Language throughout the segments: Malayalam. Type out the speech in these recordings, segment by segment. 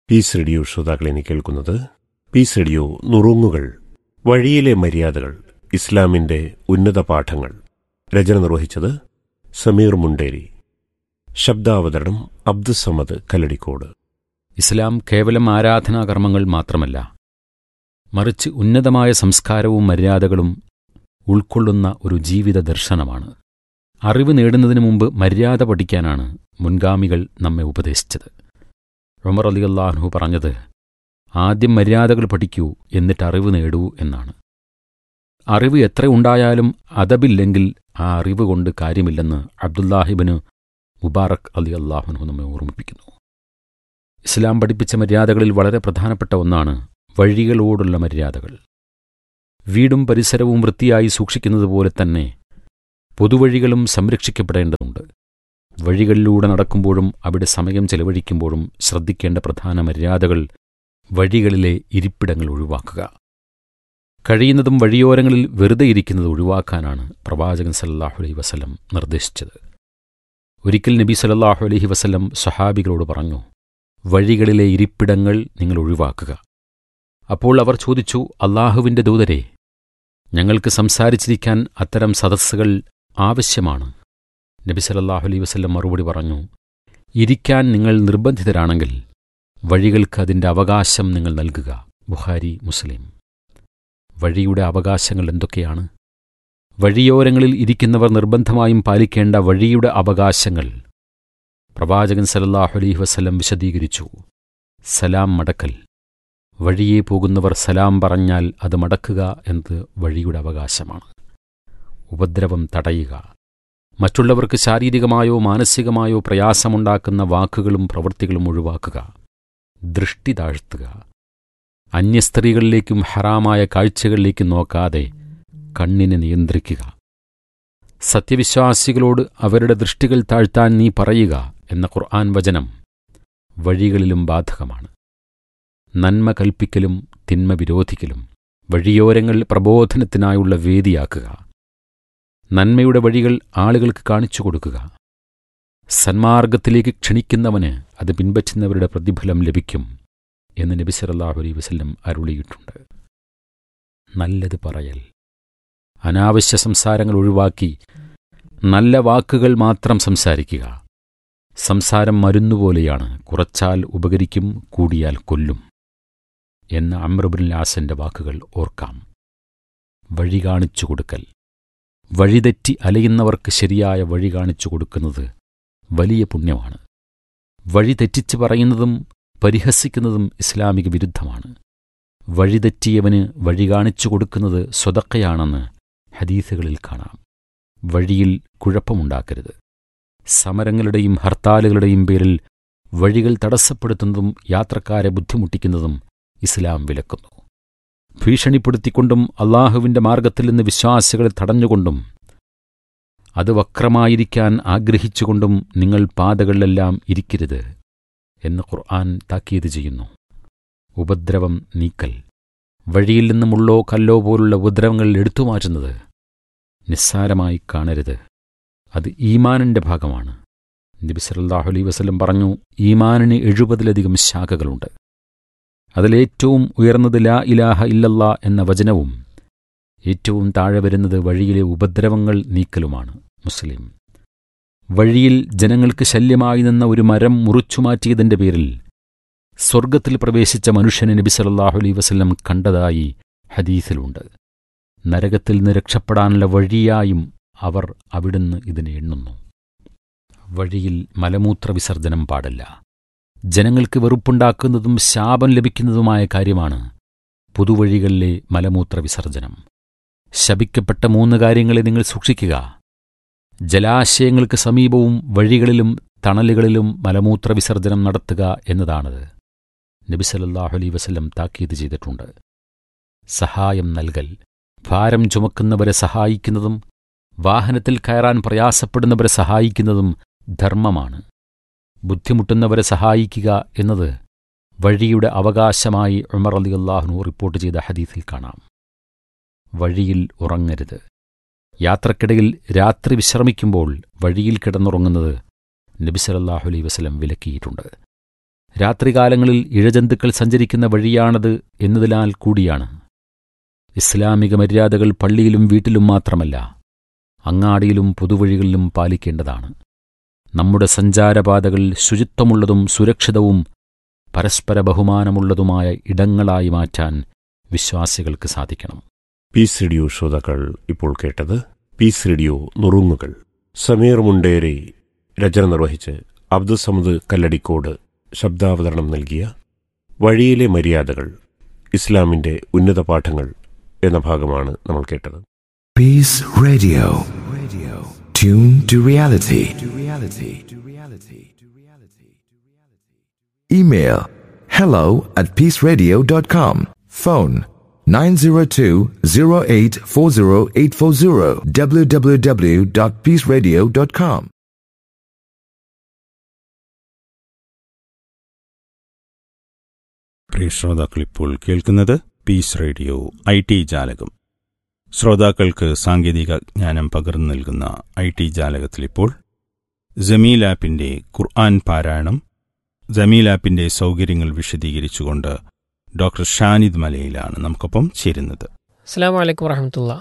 പീസ് റേഡിയോ ശ്രോതാക്കളെ ഇനി കേൾക്കുന്നത് പീസ് റേഡിയോ നുറുങ്ങുകൾ, വഴിയിലെ മര്യാദകൾ, ഇസ്ലാമിന്റെ ഉന്നത പാഠങ്ങൾ. രചന നിർവഹിച്ചത് സമീർ മുണ്ടേരി. ശബ്ദാവതരണം അബ്ദുസമദ് കല്ലടിക്കോട്. ഇസ്ലാം കേവലം ആരാധനാകർമ്മങ്ങൾ മാത്രമല്ല, മറിച്ച് ഉന്നതമായ സംസ്കാരവും മര്യാദകളും ഉൾക്കൊള്ളുന്ന ഒരു ജീവിത ദർശനമാണ്. അറിവ് നേടുന്നതിനു മുമ്പ് മര്യാദ പഠിക്കാനാണ് മുൻഗാമികൾ നമ്മെ ഉപദേശിച്ചത്. ഉമർ റളിയല്ലാഹു അൻഹു പറഞ്ഞത്, ആദ്യം മര്യാദകൾ പഠിക്കൂ, എന്നിട്ട് അറിവ് നേടൂ എന്നാണ്. അറിവ് എത്ര ഉണ്ടായാലും അദബില്ലെങ്കിൽ ആ അറിവ് കൊണ്ട് കാര്യമില്ലെന്ന് അബ്ദുല്ലാഹിബ്നു മുബാറക് റളിയല്ലാഹു അൻഹു നമ്മെ ഓർമ്മിപ്പിക്കുന്നു. ഇസ്ലാം പഠിപ്പിച്ച മര്യാദകളിൽ വളരെ പ്രധാനപ്പെട്ട ഒന്നാണ് വഴികളോടുള്ള മര്യാദകൾ. വീടും പരിസരവും വൃത്തിയായി സൂക്ഷിക്കുന്നതുപോലെ തന്നെ പൊതുവഴികളും സംരക്ഷിക്കപ്പെടേണ്ടതുണ്ട്. വഴികളിലൂടെ നടക്കുമ്പോഴും അവിടെ സമയം ചെലവഴിക്കുമ്പോഴും ശ്രദ്ധിക്കേണ്ട പ്രധാന മര്യാദകൾ: വഴികളിലെ ഇരിപ്പിടങ്ങൾ ഒഴിവാക്കുക. കഴിയുന്നതും വഴിയോരങ്ങളിൽ വെറുതെ ഇരിക്കുന്നത് ഒഴിവാക്കാനാണ് പ്രവാചകൻ സല്ലല്ലാഹു അലൈഹി വസല്ലം നിർദ്ദേശിച്ചത്. ഒരിക്കൽ നബി സല്ലല്ലാഹു അലൈഹി വസല്ലം സ്വഹാബികളോട് പറഞ്ഞു, വഴികളിലെ ഇരിപ്പിടങ്ങൾ നിങ്ങൾ ഒഴിവാക്കുക. അപ്പോൾ അവർ ചോദിച്ചു, അല്ലാഹുവിന്റെ ദൂതരെ, ഞങ്ങൾക്ക് സംസാരിച്ചിരിക്കാൻ അത്തരം സദസ്സുകൾ ആവശ്യമാണ്. നബി സല്ലല്ലാഹു അലൈഹി വസല്ലം മറുപടി പറഞ്ഞു, ഇരിക്കാൻ നിങ്ങൾ നിർബന്ധിതരാണെങ്കിൽ വഴികൾക്ക് അതിൻ്റെ അവകാശം നിങ്ങൾ നൽകുക. ബുഖാരി, മുസ്ലിം. വഴിയുടെ അവകാശങ്ങൾ എന്തൊക്കെയാണ്? വഴിയോരങ്ങളിൽ ഇരിക്കുന്നവർ നിർബന്ധമായും പാലിക്കേണ്ട വഴിയുടെ അവകാശങ്ങൾ പ്രവാചകൻ സല്ലല്ലാഹു അലൈഹി വസല്ലം വിശദീകരിച്ചു. സലാം മടക്കൽ. വഴിയെ പോകുന്നവർ സലാം പറഞ്ഞാൽ അത് മടക്കുക എന്നത് വഴിയുടെ അവകാശമാണ്. ഉപദ്രവം തടയുക. മറ്റുള്ളവർക്ക് ശാരീരികമായോ മാനസികമായോ പ്രയാസമുണ്ടാക്കുന്ന വാക്കുകളും പ്രവൃത്തികളും ഒഴിവാക്കുക. ദൃഷ്ടി താഴ്ത്തുക. അന്യസ്ത്രീകളിലേക്കും ഹറാമായ കാഴ്ചകളിലേക്കും നോക്കാതെ കണ്ണിനെ നിയന്ത്രിക്കുക. സത്യവിശ്വാസികളോട് അവരുടെ ദൃഷ്ടികൾ താഴ്ത്താൻ നീ പറയുക എന്ന ഖുർആൻ വചനം വഴികളിലും ബാധകമാണ്. നന്മ കൽപ്പിക്കലും തിന്മ വിരോധിക്കലും. വഴിയോരങ്ങൾ പ്രബോധനത്തിനായുള്ള വേദിയാക്കുക. നന്മയുടെ വഴികൾ ആളുകൾക്ക് കാണിച്ചു കൊടുക്കുക. സന്മാർഗത്തിലേക്ക് ക്ഷണിക്കുന്നവന് അത് പിൻപറ്റുന്നവരുടെ പ്രതിഫലം ലഭിക്കും എന്ന് നബി സല്ലല്ലാഹു അലൈഹി വസല്ലം അരുളിയിട്ടുണ്ട്. നല്ലത് പറയൽ. അനാവശ്യ സംസാരങ്ങൾ ഒഴിവാക്കി നല്ല വാക്കുകൾ മാത്രം സംസാരിക്കുക. സംസാരം മരുന്നുപോലെയാണ്, കുറച്ചാൽ ഉപകരിക്കും, കൂടിയാൽ കൊല്ലും എന്ന അംർ ഇബ്നുൽ ആസിന്റെ വാക്കുകൾ ഓർക്കാം. വഴി കാണിച്ചു കൊടുക്കൽ. വഴിതെറ്റി അലയുന്നവർക്ക് ശരിയായ വഴി കാണിച്ചു കൊടുക്കുന്നത് വലിയ പുണ്യമാണ്. വഴി തെറ്റിച്ച് പറയുന്നതും പരിഹസിക്കുന്നതും ഇസ്ലാമിക വിരുദ്ധമാണ്. വഴിതെറ്റിയവന് വഴി കാണിച്ചു കൊടുക്കുന്നത് സ്വതക്കയാണെന്ന് ഹദീസുകളിൽ കാണാം. വഴിയിൽ കുഴപ്പമുണ്ടാക്കരുത്. സമരങ്ങളുടെയും ഹർത്താലുകളുടെയും പേരിൽ വഴികൾ തടസ്സപ്പെടുത്തുന്നതും യാത്രക്കാരെ ബുദ്ധിമുട്ടിക്കുന്നതും ഇസ്ലാം വിലക്കുന്നു. ഭീഷണിപ്പെടുത്തിക്കൊണ്ടും അല്ലാഹുവിന്റെ മാർഗത്തിൽ നിന്ന് വിശ്വാസികളെ തടഞ്ഞുകൊണ്ടും അത് വക്രമായിരിക്കാൻ ആഗ്രഹിച്ചുകൊണ്ടും നിങ്ങൾ പാതകളിലെല്ലാം ഇരിക്കരുത് എന്ന് ഖുർആൻ താക്കീത് ചെയ്യുന്നു. ഉപദ്രവം നീക്കൽ. വഴിയിൽ നിന്ന് മുള്ളോ കല്ലോ പോലുള്ള ഉപദ്രവങ്ങൾ എടുത്തുമാറ്റുന്നത് നിസ്സാരമായി കാണരുത്. അത് ഈമാനിന്റെ ഭാഗമാണ്. നബി സല്ലല്ലാഹു അലൈഹി വസല്ലം പറഞ്ഞു, ഈമാനിന് 70-ലധികം ശാഖകളുണ്ട്. അതിലേറ്റവും ഉയർന്നത് ലാ ഇലാഹ ഇല്ലല്ലാ എന്ന വചനവും ഏറ്റവും താഴെ വരുന്നത് വഴിയിലെ ഉപദ്രവങ്ങൾ നീക്കലുമാണ്. മുസ്ലിം. വഴിയിൽ ജനങ്ങൾക്ക് ശല്യമായി നിന്ന ഒരു മരം മുറിച്ചുമാറ്റിയതിന്റെ പേരിൽ സ്വർഗത്തിൽ പ്രവേശിച്ച മനുഷ്യനെ നബി സല്ലല്ലാഹു അലൈഹി വസല്ലം കണ്ടതായി ഹദീസിലുണ്ട്. നരകത്തിൽ നിന്ന് രക്ഷപ്പെടാനുള്ള വഴിയായും അവർ അവിടുന്ന് ഇതിനെ എണ്ണുന്നു. വഴിയിൽ മലമൂത്ര വിസർജനം പാടില്ല. ജനങ്ങൾക്ക് വെറുപ്പുണ്ടാക്കുന്നതും ശാപം ലഭിക്കുന്നതുമായ കാര്യമാണ് പൊതുവഴികളിലെ മലമൂത്ര വിസർജനം. ശപിക്കപ്പെട്ട 3 കാര്യങ്ങളെ നിങ്ങൾ സൂക്ഷിക്കുക. ജലാശയങ്ങൾക്ക് സമീപവും വഴികളിലും തണലുകളിലും മലമൂത്ര വിസർജനം നടത്തുക എന്നതാണത്. നബി സല്ലല്ലാഹു അലൈഹി വസല്ലം താക്കീത് ചെയ്തിട്ടുണ്ട്. സഹായം നൽകൽ. ഭാരം ചുമക്കുന്നവരെ സഹായിക്കുന്നതും വാഹനത്തിൽ കയറാൻ പ്രയാസപ്പെടുന്നവരെ സഹായിക്കുന്നതും ധർമ്മമാണ്. ബുദ്ധിമുട്ടുന്നവരെ സഹായിക്കുക എന്നത് വഴിയുടെ അവകാശമായി ഉമർ റളിയല്ലാഹു അൻഹു റിപ്പോർട്ട് ചെയ്ത ഹദീസിൽ കാണാം. വഴിയിൽ ഉറങ്ങരുത്. യാത്രക്കിടയിൽ രാത്രി വിശ്രമിക്കുമ്പോൾ വഴിയിൽ കിടന്നുറങ്ങുന്നത് നബി സല്ലല്ലാഹു അലൈഹി വസല്ലം വിലക്കിയിട്ടുണ്ട്. രാത്രികാലങ്ങളിൽ ഇഴജന്തുക്കൾ സഞ്ചരിക്കുന്ന വഴിയാണത് എന്നതിനാൽ കൂടിയാണ്. ഇസ്ലാമിക മര്യാദകൾ പള്ളിയിലും വീട്ടിലും മാത്രമല്ല, അങ്ങാടിയിലും പൊതുവഴികളിലും പാലിക്കേണ്ടതാണ്. നമ്മുടെ സഞ്ചാരപാതകൾ ശുചിത്വമുള്ളതും സുരക്ഷിതവും പരസ്പര ബഹുമാനമുള്ളതുമായ ഇടങ്ങളായി മാറ്റാൻ വിശ്വാസികൾക്ക് സാധിക്കണം. പീസ് റേഡിയോ ശ്രോതാക്കൾ ഇപ്പോൾ കേട്ടത് പീസ് റേഡിയോ നുറുങ്ങുകൾ. സമീർ മുണ്ടേരി രചന നിർവഹിച്ച് അബ്ദുസമദ് കല്ലടിക്കോട് ശബ്ദാവതരണം നൽകിയ വഴിയിലെ മര്യാദകൾ, ഇസ്ലാമിന്റെ ഉന്നത പാഠങ്ങൾ എന്ന ഭാഗമാണ് നമ്മൾ കേട്ടത്. Peace Radio. Tune to reality. Email hello@peaceradio.com. Phone 902-0840840 www.peaceradio.com. പ്രിയ ശ്രോതാക്കൾ ഇപ്പോൾ കേൾക്കുന്നത് പീസ് റേഡിയോ IT ജാലകം. ശ്രോതാക്കൾക്ക് സാങ്കേതിക ജ്ഞാനം പകർന്നു നൽകുന്ന IT ജാലകത്തിലിപ്പോൾ ജമീൽ ആപ്പിന്റെ ഖുർആൻ പാരായണം, ജമീൽ ആപ്പിന്റെ സൗകര്യങ്ങൾ വിശദീകരിച്ചുകൊണ്ട് ഡോക്ടർ ഷാനിദ് മലയിലാണ് നമുക്കൊപ്പം ചേരുന്നത്. അസ്സലാമു അലൈക്കും വറഹ്മത്തുള്ളാ.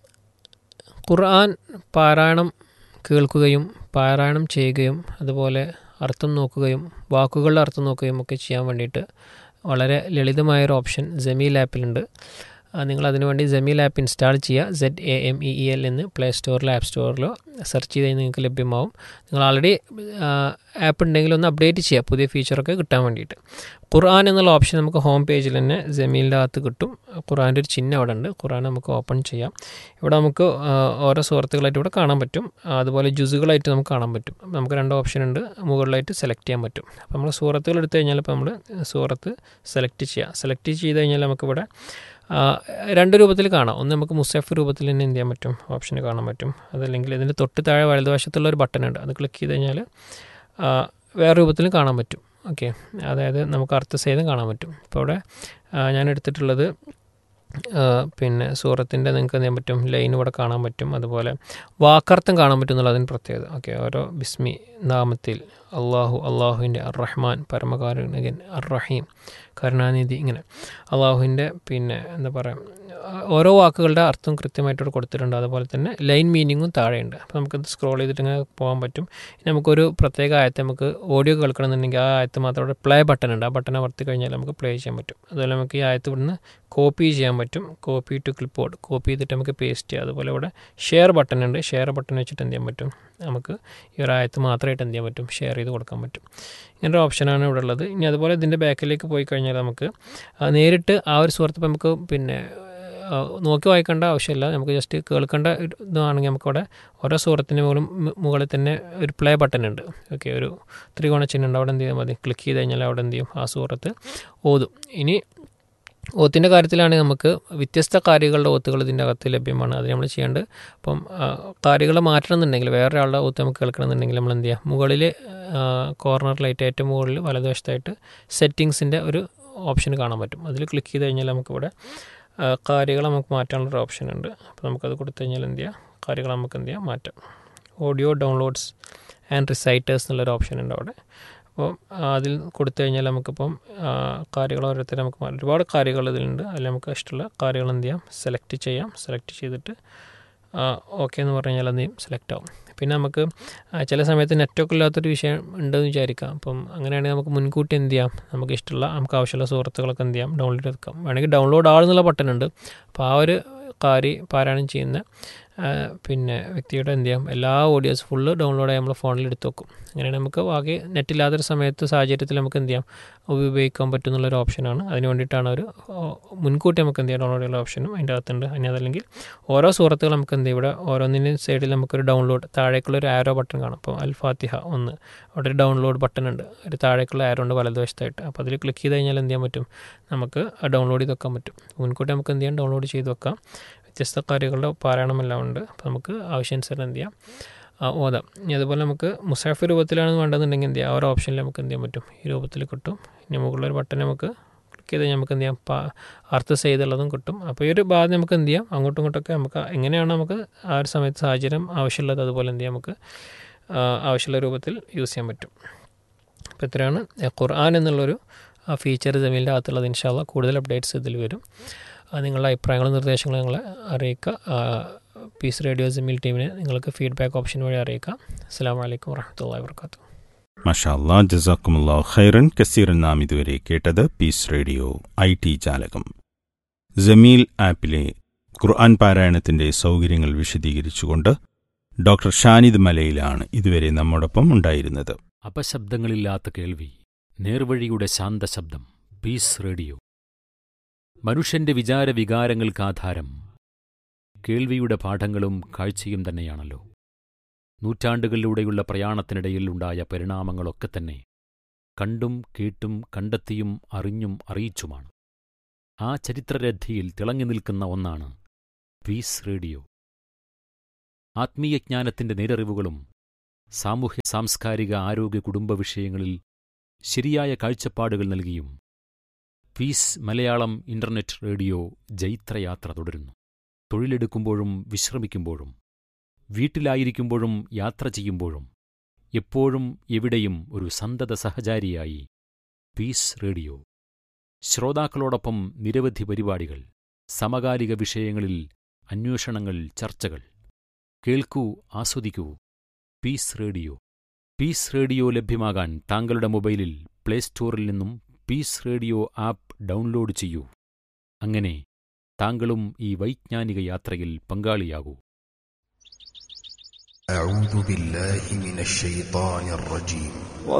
ഖുർആൻ പാരായണം കേൾക്കുകയും പാരായണം ചെയ്യുകയും അതുപോലെ അർത്ഥം നോക്കുകയും വാക്കുകളുടെ അർത്ഥം നോക്കുകയും ഒക്കെ ചെയ്യാൻ വേണ്ടിയിട്ട് വളരെ ലളിതമായൊരു ഓപ്ഷൻ ജമീൽ ആപ്പിലുണ്ട്. നിങ്ങൾ അതിനുവേണ്ടി ജമീൽ ആപ്പ് ഇൻസ്റ്റാൾ ചെയ്യുക. ZAMEEL എന്ന് പ്ലേ സ്റ്റോറിലോ ആപ്പ് സ്റ്റോറിലോ സെർച്ച് ചെയ്ത് നിങ്ങൾക്ക് ലഭ്യമാവും. നിങ്ങൾ ആൾറെഡി ആപ്പ് ഉണ്ടെങ്കിൽ ഒന്ന് അപ്ഡേറ്റ് ചെയ്യുക, പുതിയ ഫീച്ചറൊക്കെ കിട്ടാൻ വേണ്ടിയിട്ട്. ഖുർആൻ എന്നുള്ള ഓപ്ഷൻ നമുക്ക് ഹോം പേജിൽ തന്നെ ജമീലിൻ്റെ അകത്ത് കിട്ടും. ഖുർആൻ്റെ ഒരു ചിഹ്നം അവിടെ ഉണ്ട്. ഖുർആൻ നമുക്ക് ഓപ്പൺ ചെയ്യാം. ഇവിടെ നമുക്ക് ഓരോ സൂറത്തുകളായിട്ട് ഇവിടെ കാണാൻ പറ്റും. അതുപോലെ ജുസുകളായിട്ട് നമുക്ക് കാണാൻ പറ്റും. നമുക്ക് രണ്ട് ഓപ്ഷൻ ഉണ്ട്, മുകളിലായിട്ട് സെലക്ട് ചെയ്യാൻ പറ്റും. അപ്പോൾ നമ്മൾ സൂറത്തുകൾ എടുത്തു കഴിഞ്ഞാൽ ഇപ്പോൾ നമ്മൾ സൂറത്ത് സെലക്ട് ചെയ്യുക. സെലക്ട് ചെയ്ത് കഴിഞ്ഞാൽ നമുക്കിവിടെ രണ്ട് രൂപത്തിൽ കാണാം. ഒന്ന് നമുക്ക് മുസഫ് രൂപത്തിൽ തന്നെ എന്ത് ചെയ്യാൻ പറ്റും, ഓപ്ഷന് കാണാൻ പറ്റും. അതല്ലെങ്കിൽ ഇതിൻ്റെ തൊട്ട് താഴെ വലതുവശത്തുള്ള ഒരു ബട്ടൺ ഉണ്ട്, അത് ക്ലിക്ക് ചെയ്ത് കഴിഞ്ഞാൽ വേറെ രൂപത്തിലും കാണാൻ പറ്റും. ഓക്കെ, അതായത് നമുക്ക് അർത്ഥസഹിതം കാണാൻ പറ്റും. ഇപ്പോൾ ഇവിടെ ഞാൻ എടുത്തിട്ടുള്ളത് പിന്നെ സൂറത്തിൻ്റെ നിങ്ങൾക്ക് എന്ത് ചെയ്യാൻ പറ്റും, ലൈൻ ഇവിടെ കാണാൻ പറ്റും. അതുപോലെ വാക്കർത്ഥം കാണാൻ പറ്റും എന്നുള്ളതിന് പ്രത്യേകത. ഓക്കെ, ഓരോ ബിസ്മി നാമത്തിൽ അള്ളാഹുവിൻ്റെ റഹ്മാൻ പരമകാരുണികൻ, റഹീം കരുണാനിധി, ഇങ്ങനെ അള്ളാഹുവിൻ്റെ പിന്നെ എന്താ പറയുക, ഓരോ വാക്കുകളുടെ അർത്ഥം കൃത്യമായിട്ട് കൊടുത്തിട്ടുണ്ട്. അതുപോലെ തന്നെ ലൈൻ മീനിങ്ങും താഴെയുണ്ട്. അപ്പോൾ നമുക്കത് സ്ക്രോൾ ചെയ്തിട്ട് ഇങ്ങനെ പോകാൻ പറ്റും. ഇനി നമുക്കൊരു പ്രത്യേക ആയത്തെ നമുക്ക് ഓഡിയോ കേൾക്കണമെന്നുണ്ടെങ്കിൽ ആ ആയത്ത് മാത്രം അവിടെ പ്ലേ ബട്ടൺ ഉണ്ട്, ആ ബട്ടൺ അമർത്തി കഴിഞ്ഞാൽ നമുക്ക് പ്ലേ ചെയ്യാൻ പറ്റും. അതുപോലെ നമുക്ക് ഈ ആയത്ത് ഇവിടുന്ന് കോപ്പി ചെയ്യാൻ പറ്റും. Copy to clip board, copy ചെയ്തിട്ട് നമുക്ക് പേസ്റ്റ് ചെയ്യാം. അതുപോലെ ഇവിടെ ഷെയർ ബട്ടൺ ഉണ്ട്, ഷെയർ ബട്ടൺ വെച്ചിട്ട് എന്ത് ചെയ്യാൻ പറ്റും, നമുക്ക് ഈ ഒരു ആയത്ത് മാത്രമായിട്ട് എന്ത് ചെയ്യാൻ പറ്റും, ഷെയർ ചെയ്ത് കൊടുക്കാൻ പറ്റും. ഇങ്ങനൊരു ഓപ്ഷനാണ് ഇവിടെ ഉള്ളത്. ഇനി അതുപോലെ ഇതിൻ്റെ ബാക്കിലേക്ക് പോയി കഴിഞ്ഞാൽ നമുക്ക് നേരിട്ട് ആ ഒരു സുഹൃത്ത് നമുക്ക് പിന്നെ നോക്കി വായിക്കേണ്ട ആവശ്യമില്ല. നമുക്ക് ജസ്റ്റ് കേൾക്കേണ്ട ഇതാണെങ്കിൽ നമുക്കവിടെ ഓരോ സുഹൃത്തിൻ്റെ മുകളിൽ തന്നെ ഒരു പ്ലേ ബട്ടൺ ഉണ്ട്. ഓക്കെ, ഒരു ത്രികോണ ചിഹ്നം ഉണ്ട്, അവിടെ എന്ത് ചെയ്താൽ മതി, ക്ലിക്ക് ചെയ്ത് കഴിഞ്ഞാൽ അവിടെ എന്ത് ചെയ്യും, ആ സുഹൃത്ത് ഓതും. ഇനി ഓത്തിൻ്റെ കാര്യത്തിലാണെങ്കിൽ നമുക്ക് വ്യത്യസ്ത കാരികളുടെ ഓത്തുകൾ ഇതിൻ്റെ അകത്ത് ലഭ്യമാണ്. അത് നമ്മൾ ചെയ്യേണ്ടത്, അപ്പം കാരികളെ മാറ്റണമെന്നുണ്ടെങ്കിൽ വേറൊരാളുടെ ഓത്ത് നമുക്ക് കേൾക്കണമെന്നുണ്ടെങ്കിൽ നമ്മൾ എന്ത് ചെയ്യുക, മുകളിൽ കോർണറിലായിട്ട് ഏറ്റവും മുകളിൽ വലതുവശത്തായിട്ട് സെറ്റിങ്സിൻ്റെ ഒരു ഓപ്ഷൻ കാണാൻ പറ്റും. അതിൽ ക്ലിക്ക് ചെയ്ത് കഴിഞ്ഞാൽ നമുക്കിവിടെ കാര്യങ്ങൾ നമുക്ക് മാറ്റാനുള്ളൊരു ഓപ്ഷൻ ഉണ്ട്. അപ്പോൾ നമുക്കത് കൊടുത്തു കഴിഞ്ഞാൽ എന്ത് ചെയ്യുക, കാര്യങ്ങൾ നമുക്ക് എന്ത് ചെയ്യാം, മാറ്റാം. ഓഡിയോ ഡൗൺലോഡ്സ് ആൻഡ് റിസൈറ്റേഴ്സ് എന്നുള്ളൊരു ഓപ്ഷൻ ഉണ്ട് അവിടെ. അപ്പോൾ അതിൽ കൊടുത്തു കഴിഞ്ഞാൽ നമുക്കിപ്പം കാര്യങ്ങൾ ഓരോരുത്തർ നമുക്ക് ഒരുപാട് കാര്യങ്ങൾ ഇതിലുണ്ട്. അതിൽ നമുക്ക് ഇഷ്ടമുള്ള കാര്യങ്ങൾ എന്ത് ചെയ്യാം, സെലക്ട് ചെയ്യാം. സെലക്ട് ചെയ്തിട്ട് ഓക്കെ എന്ന് പറഞ്ഞു കഴിഞ്ഞാൽ എന്ത് ചെയ്യും, സെലക്ട് ആവും. പിന്നെ നമുക്ക് ചില സമയത്ത് നെറ്റൊക്കെ ഇല്ലാത്തൊരു വിഷയം ഉണ്ടെന്ന് വിചാരിക്കാം. അപ്പം അങ്ങനെയാണെങ്കിൽ നമുക്ക് മുൻകൂട്ടി എന്ത് ചെയ്യാം, നമുക്ക് ഇഷ്ടമുള്ള നമുക്ക് ആവശ്യമുള്ള സുഹൃത്തുക്കളൊക്കെ എന്ത് ചെയ്യാം, ഡൗൺലോഡ് എടുക്കാം. വേണമെങ്കിൽ ഡൗൺലോഡ് ആളെന്നുള്ള ബട്ടൺ ഉണ്ട്. അപ്പോൾ ആ ഒരു പാരായണം ചെയ്യുന്ന പിന്നെ വ്യക്തിയുടെ എന്ത് ചെയ്യാം, എല്ലാ ഓഡിയോസ് ഫുള്ള് ഡൗൺലോഡായി നമ്മൾ ഫോണിൽ എടുത്ത് വെക്കും. അങ്ങനെയാണ് നമുക്ക് ആകെ നെറ്റില്ലാത്തൊരു സമയത്ത് സാഹചര്യത്തിൽ നമുക്ക് എന്ത് ചെയ്യാം, ഉപയോഗിക്കാൻ പറ്റുന്നുള്ളൊരു ഓപ്ഷനാണ്. അതിന് വേണ്ടിയിട്ടാണ് ഒരു മുൻകൂട്ടി നമുക്ക് എന്ത് ചെയ്യാം, ഡൗൺലോഡ് ചെയ്യുന്ന ഓപ്ഷനും അതിൻ്റെ അകത്തുണ്ട്. ഇനി അതല്ലെങ്കിൽ ഓരോ സുഹൃത്തുക്കൾ നമുക്ക് എന്ത് ചെയ്യും, ഇവിടെ ഓരോന്നിൻ്റെയും സൈഡിൽ നമുക്കൊരു ഡൗൺലോഡ് താഴേക്കുള്ളൊരു ആരോ ബട്ടൺ കാണാം. അപ്പോൾ അൽ ഫാത്തിഹ ഒന്ന്, അവിടെ ഒരു ഡൗൺലോഡ് ബട്ടൺ ഉണ്ട്, ഒരു താഴേക്കുള്ള ആരോ ഉണ്ട് വലതുവശത്തായിട്ട്. അപ്പോൾ അതിൽ ക്ലിക്ക് ചെയ്ത് കഴിഞ്ഞാൽ എന്ത് ചെയ്യാൻ പറ്റും, നമുക്ക് ഡൗൺലോഡ് ചെയ്ത് വെക്കാൻ പറ്റും. മുൻകൂട്ടി നമുക്ക് എന്ത് ചെയ്യാം, ഡൗൺലോഡ് ചെയ്ത് വെക്കാം. വ്യത്യസ്ത കാര്യങ്ങളുടെ പാരായണമെല്ലാം ഉണ്ട്. അപ്പോൾ നമുക്ക് ആവശ്യാനുസരണം എന്ത് ചെയ്യാം, ഓതാം. ഇനി അതുപോലെ നമുക്ക് മുസാഫ് രൂപത്തിലാണ് വേണ്ടതെന്നുണ്ടെങ്കിൽ എന്ത് ചെയ്യാം, ആ ഒരു ഓപ്ഷനിൽ നമുക്ക് എന്ത് ചെയ്യാൻ പറ്റും, ഈ രൂപത്തിൽ കിട്ടും. ഇനി മുകളിലൊരു ബട്ടൺ നമുക്ക് ക്ലിക്ക് ചെയ്ത് നമുക്ക് എന്ത് ചെയ്യാം, അർത്ഥ ചെയ്തുള്ളതും കിട്ടും. അപ്പോൾ ഈ ഒരു ഭാഗം നമുക്ക് എന്ത് ചെയ്യാം, അങ്ങോട്ടും ഇങ്ങോട്ടൊക്കെ നമുക്ക് എങ്ങനെയാണ് നമുക്ക് ആ ഒരു സമയത്ത് സാഹചര്യം ആവശ്യമുള്ളത് അതുപോലെ എന്ത് ചെയ്യാം, നമുക്ക് ആവശ്യമുള്ള രൂപത്തിൽ യൂസ് ചെയ്യാൻ പറ്റും. അപ്പോൾ ഇത്രയാണ് ഖുർആൻ എന്നുള്ളൊരു ഫീച്ചർ ജമീലിൻ്റെ അകത്തുള്ളത്. ഇൻഷാ അല്ലാഹ് കൂടുതൽ അപ്ഡേറ്റ്സ് ഇതിൽ വരും. നിങ്ങളുടെ അഭിപ്രായങ്ങളും നിർദ്ദേശങ്ങളും ഞങ്ങളെ അറിയിക്കുക. പീസ് റേഡിയോ ജമീൽ ടീമിനെ നിങ്ങൾക്ക് ഫീഡ്ബാക്ക് ഓപ്ഷൻ വഴി അറിയിക്കാം. അസ്സലാമു അലൈക്കും വറഹ്മത്തുള്ളാഹി വബറകാതുഹു. മാഷാ അല്ലാ, ജസാക്കുമുല്ലാഹു ഖൈറൻ കസീറൻ. നാം ഇതുവരെ കേട്ടത് പീസ് റേഡിയോ IT ജാലകം. ജമീൽ ആപ്പിലെ ഖുർആൻ പാരായണത്തിന്റെ സൗകര്യങ്ങൾ വിശദീകരിച്ചുകൊണ്ട് ഡോക്ടർ ഷാനിദ് മലയിലാണ് ഇതുവരെ നമ്മോടൊപ്പം ഉണ്ടായിരുന്നത്. അപശബ്ദങ്ങളില്ലാത്ത കേൾവി, നേർവഴിയുടെ ശാന്തശബ്ദം. Piece radio. മനുഷ്യന്റെ വിചാരവികാരങ്ങൾക്കാധാരം കേൾവിയുടെ പാഠങ്ങളും കാഴ്ചയും തന്നെയാണല്ലോ. നൂറ്റാണ്ടുകളിലൂടെയുള്ള പ്രയാണത്തിനിടയിൽ ഉണ്ടായ പരിണാമങ്ങളൊക്കെ തന്നെ കണ്ടും കേട്ടും കണ്ടെത്തിയും അറിഞ്ഞും അറിയിച്ചുമാണ്. ആ ചരിത്രരഥിയിൽ തിളങ്ങി നിൽക്കുന്ന ഒന്നാണ് പീസ് റേഡിയോ. ആത്മീയജ്ഞാനത്തിന്റെ നേരറിവുകളും സാമൂഹ്യ സാംസ്കാരിക ആരോഗ്യ കുടുംബ വിഷയങ്ങളിൽ ശരിയായ കാഴ്ചപ്പാടുകൾ നൽകിയും പീസ് മലയാളം ഇന്റർനെറ്റ് റേഡിയോ ജൈത്രയാത്ര തുടരുന്നു. തൊഴിലെടുക്കുമ്പോഴും വിശ്രമിക്കുമ്പോഴും വീട്ടിലായിരിക്കുമ്പോഴും യാത്ര ചെയ്യുമ്പോഴും എപ്പോഴും എവിടെയും ഒരു സന്തത സഹചാരിയായി പീസ് റേഡിയോ. ശ്രോതാക്കളോടൊപ്പം നിരവധി പരിപാടികൾ, സമകാലിക വിഷയങ്ങളിൽ അന്വേഷണങ്ങൾ, ചർച്ചകൾ. കേൾക്കൂ, ആസ്വദിക്കൂ. Piece radio. പീസ് റേഡിയോ ലഭ്യമാകാൻ താങ്കളുടെ മൊബൈലിൽ പ്ലേ സ്റ്റോറിൽ നിന്നും പീസ് റേഡിയോ ആപ്പ് ഡൗൺലോഡ് ചെയ്യൂ. അങ്ങനെ താങ്കളും ഈ വൈജ്ഞാനിക യാത്രയിൽ പങ്കാളിയാകൂ. أعوذ بالله من الشيطان الرجيم